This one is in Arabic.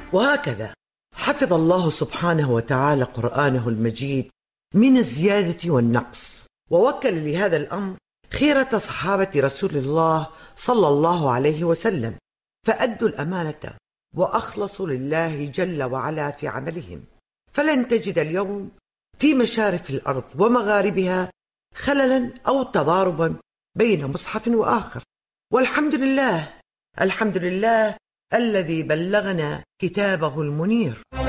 وهكذا حفظ الله سبحانه وتعالى قرآنه المجيد من الزيادة والنقص، ووكل لهذا الأمر خيرة صحابة رسول الله صلى الله عليه وسلم، فأدوا الأمانة وأخلصوا لله جل وعلا في عملهم، فلن تجد اليوم في مشارف الأرض ومغاربها خللا أو تضاربا بين مصحف وآخر. والحمد لله، الحمد لله الذي بلغنا كتابه المنير.